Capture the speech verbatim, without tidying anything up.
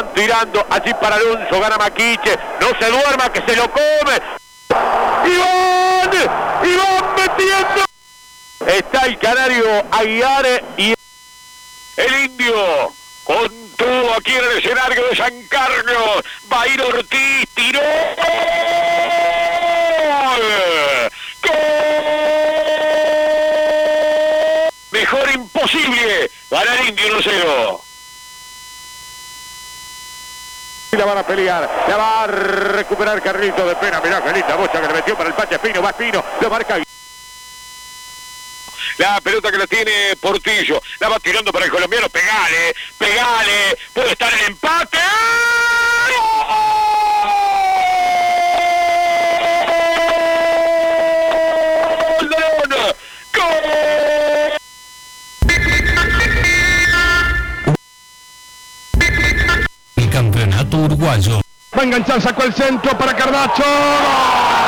van tirando allí para Alonso, gana Maquiche, no se duerma que se lo come. ¡Iván! ¡Iván metiendo! Está el canario Aguiar y el indio con todo aquí en el escenario de San Carlos. Va a ir Ortiz, tiró. ¡Gol! Mejor imposible. Gana el indio uno cero. La van a pelear, la va a recuperar Carlito de Pena. Mirá qué linda bocha que le metió para el Pache Espino. Va Espino, lo marca. La pelota que la tiene Portillo, la va tirando para el colombiano. Pegale, pegale, puede estar el empate. El campeonato uruguayo. Va a enganchar, sacó el centro para Cardacho.